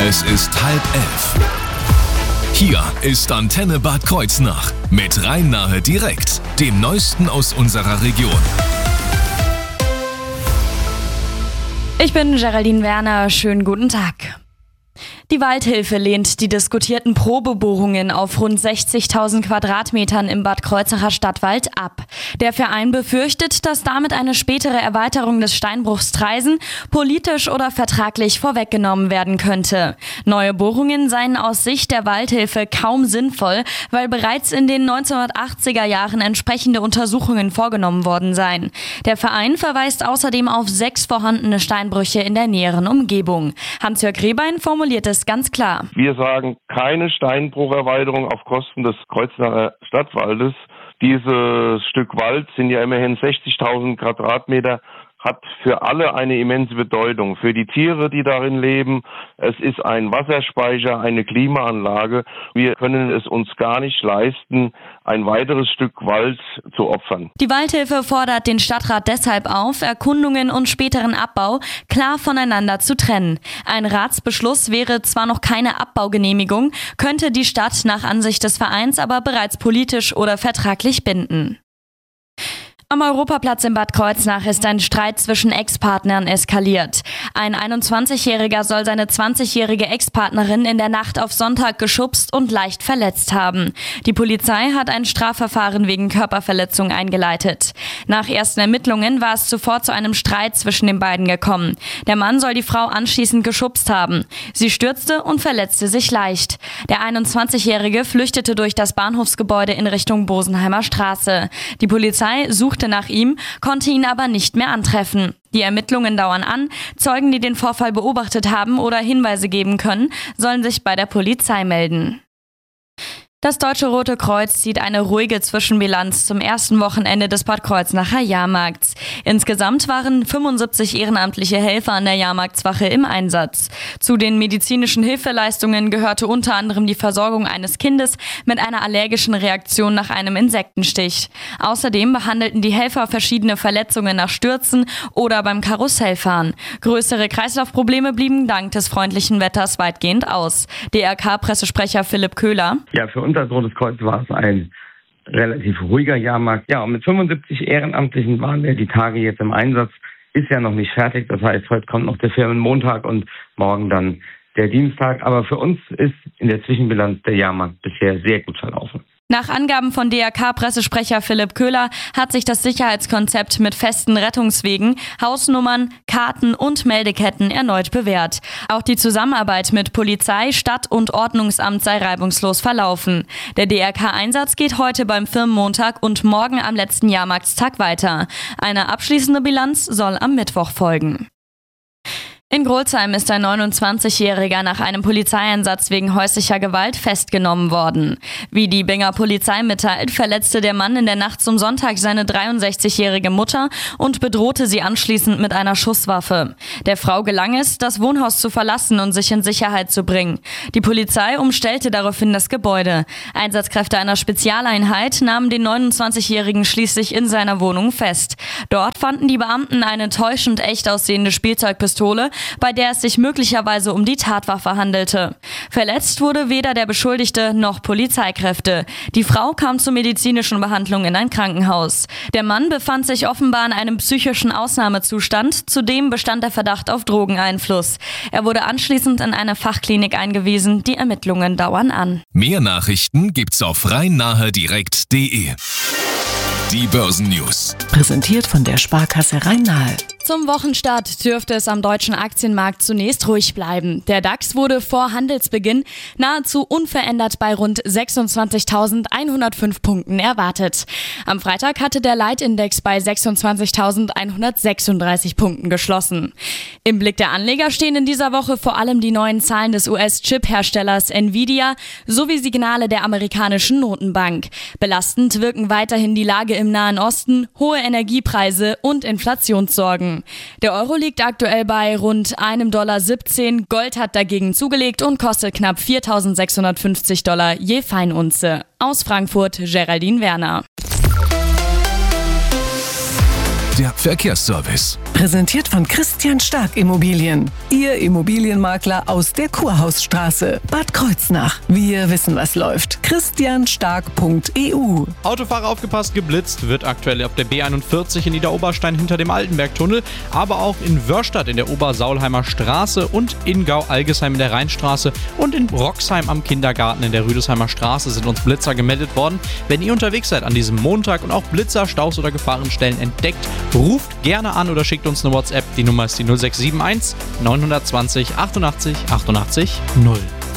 Es ist 10:30. Hier ist Antenne Bad Kreuznach mit Rhein-Nahe direkt, dem Neuesten aus unserer Region. Ich bin Geraldine Werner, schönen guten Tag. Die Waldhilfe lehnt die diskutierten Probebohrungen auf rund 60.000 Quadratmetern im Bad Kreuznacher Stadtwald ab. Der Verein befürchtet, dass damit eine spätere Erweiterung des Steinbruchs Traisen politisch oder vertraglich vorweggenommen werden könnte. Neue Bohrungen seien aus Sicht der Waldhilfe kaum sinnvoll, weil bereits in den 1980er Jahren entsprechende Untersuchungen vorgenommen worden seien. Der Verein verweist außerdem auf 6 vorhandene Steinbrüche in der näheren Umgebung. Hans-Jörg Rehbein formuliert es ganz klar. Wir sagen keine Steinbrucherweiterung auf Kosten des Kreuznacher Stadtwaldes. Dieses Stück Wald sind ja immerhin 60.000 Quadratmeter, hat für alle eine immense Bedeutung. Für die Tiere, die darin leben. Es ist ein Wasserspeicher, eine Klimaanlage. Wir können es uns gar nicht leisten, ein weiteres Stück Wald zu opfern. Die Waldhilfe fordert den Stadtrat deshalb auf, Erkundungen und späteren Abbau klar voneinander zu trennen. Ein Ratsbeschluss wäre zwar noch keine Abbaugenehmigung, könnte die Stadt nach Ansicht des Vereins aber bereits politisch oder vertraglich binden. Am Europaplatz in Bad Kreuznach ist ein Streit zwischen Ex-Partnern eskaliert. Ein 21-Jähriger soll seine 20-jährige Ex-Partnerin in der Nacht auf Sonntag geschubst und leicht verletzt haben. Die Polizei hat ein Strafverfahren wegen Körperverletzung eingeleitet. Nach ersten Ermittlungen war es zuvor zu einem Streit zwischen den beiden gekommen. Der Mann soll die Frau anschließend geschubst haben. Sie stürzte und verletzte sich leicht. Der 21-Jährige flüchtete durch das Bahnhofsgebäude in Richtung Bosenheimer Straße. Die Polizei suchte nach ihm, konnte ihn aber nicht mehr antreffen. Die Ermittlungen dauern an. Zeugen, die den Vorfall beobachtet haben oder Hinweise geben können, sollen sich bei der Polizei melden. Das Deutsche Rote Kreuz zieht eine ruhige Zwischenbilanz zum ersten Wochenende des Bad Kreuznacher Jahrmarkts. Insgesamt waren 75 ehrenamtliche Helfer an der Jahrmarktswache im Einsatz. Zu den medizinischen Hilfeleistungen gehörte unter anderem die Versorgung eines Kindes mit einer allergischen Reaktion nach einem Insektenstich. Außerdem behandelten die Helfer verschiedene Verletzungen nach Stürzen oder beim Karussellfahren. Größere Kreislaufprobleme blieben dank des freundlichen Wetters weitgehend aus. DRK-Pressesprecher Philipp Köhler. Ja, für uns als Rotes Kreuz war es ein relativ ruhiger Jahrmarkt. Ja, und mit 75 Ehrenamtlichen waren wir die Tage jetzt im Einsatz. Ist ja noch nicht fertig. Das heißt, heute kommt noch der Firmenmontag und morgen dann der Dienstag. Aber für uns ist in der Zwischenbilanz der Jahrmarkt bisher sehr gut verlaufen. Nach Angaben von DRK-Pressesprecher Philipp Köhler hat sich das Sicherheitskonzept mit festen Rettungswegen, Hausnummern, Karten und Meldeketten erneut bewährt. Auch die Zusammenarbeit mit Polizei, Stadt- und Ordnungsamt sei reibungslos verlaufen. Der DRK-Einsatz geht heute beim Firmenmontag und morgen am letzten Jahrmarktstag weiter. Eine abschließende Bilanz soll am Mittwoch folgen. In Grolsheim ist ein 29-Jähriger nach einem Polizeieinsatz wegen häuslicher Gewalt festgenommen worden. Wie die Binger Polizei mitteilt, verletzte der Mann in der Nacht zum Sonntag seine 63-jährige Mutter und bedrohte sie anschließend mit einer Schusswaffe. Der Frau gelang es, das Wohnhaus zu verlassen und sich in Sicherheit zu bringen. Die Polizei umstellte daraufhin das Gebäude. Einsatzkräfte einer Spezialeinheit nahmen den 29-Jährigen schließlich in seiner Wohnung fest. Dort fanden die Beamten eine täuschend echt aussehende Spielzeugpistole, bei der es sich möglicherweise um die Tatwaffe handelte. Verletzt wurde weder der Beschuldigte noch Polizeikräfte. Die Frau kam zur medizinischen Behandlung in ein Krankenhaus. Der Mann befand sich offenbar in einem psychischen Ausnahmezustand, zudem bestand der Verdacht auf Drogeneinfluss. Er wurde anschließend in eine Fachklinik eingewiesen, die Ermittlungen dauern an. Mehr Nachrichten gibt's auf rhein-nahe-direkt.de. Die Börsennews. Präsentiert von der Sparkasse Rhein-Nahe. Zum Wochenstart dürfte es am deutschen Aktienmarkt zunächst ruhig bleiben. Der DAX wurde vor Handelsbeginn nahezu unverändert bei rund 26.105 Punkten erwartet. Am Freitag hatte der Leitindex bei 26.136 Punkten geschlossen. Im Blick der Anleger stehen in dieser Woche vor allem die neuen Zahlen des US-Chip-Herstellers Nvidia sowie Signale der amerikanischen Notenbank. Belastend wirken weiterhin die Lage im Nahen Osten, hohe Energiepreise und Inflationssorgen. Der Euro liegt aktuell bei rund $1,17. Gold hat dagegen zugelegt und kostet knapp $4.650 je Feinunze. Aus Frankfurt, Geraldine Werner. der Verkehrsservice. Präsentiert von Christian Stark Immobilien. Ihr Immobilienmakler aus der Kurhausstraße, Bad Kreuznach. Wir wissen, was läuft. christianstark.eu. Autofahrer aufgepasst, geblitzt wird aktuell auf der B41 in Niederoberstein hinter dem Altenbergtunnel, aber auch in Wörstadt in der Obersaulheimer Straße und in Gau-Algesheim in der Rheinstraße und in Roxheim am Kindergarten in der Rüdesheimer Straße sind uns Blitzer gemeldet worden. Wenn ihr unterwegs seid an diesem Montag und auch Blitzer, Staus oder Gefahrenstellen entdeckt, ruft gerne an oder schickt uns eine WhatsApp. Die Nummer ist die 0671 920 88 88 0.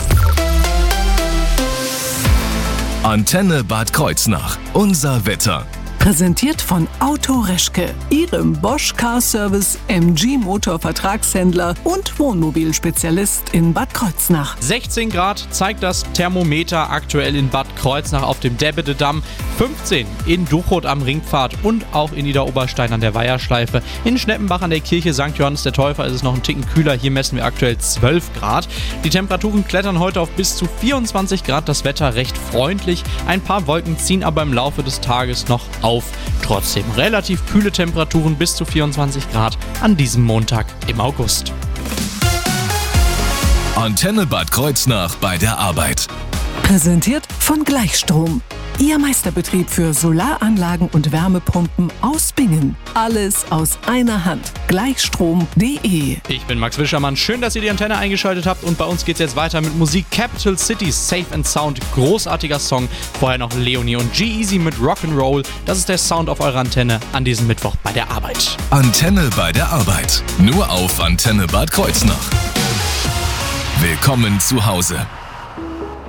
Antenne Bad Kreuznach. Unser Wetter. Präsentiert von Auto Reschke, Ihrem Bosch Car Service MG Motor Vertragshändler und Wohnmobilspezialist in Bad Kreuznach. 16 Grad zeigt das Thermometer aktuell in Bad Kreuznach auf dem Debbededamm, 15 in Duchot am Ringpfad und auch in Niederoberstein an der Weiherschleife. In Schneppenbach an der Kirche St. Johannes der Täufer ist es noch ein Ticken kühler, hier messen wir aktuell 12 Grad. Die Temperaturen klettern heute auf bis zu 24 Grad, das Wetter recht freundlich. Ein paar Wolken ziehen aber im Laufe des Tages noch auf. Trotzdem relativ kühle Temperaturen bis zu 24 Grad an diesem Montag im August. Antenne Bad Kreuznach bei der Arbeit. Präsentiert von Gleichstrom. Ihr Meisterbetrieb für Solaranlagen und Wärmepumpen aus Bingen. Alles aus einer Hand. Gleichstrom.de. Ich bin Max Wischermann. Schön, dass ihr die Antenne eingeschaltet habt. Und bei uns geht's jetzt weiter mit Musik. Capital City, Safe and Sound. Großartiger Song. Vorher noch Leonie und G-Eazy mit Rock'n'Roll. Das ist der Sound auf eurer Antenne an diesem Mittwoch bei der Arbeit. Antenne bei der Arbeit. Nur auf Antenne Bad Kreuznach. Willkommen zu Hause.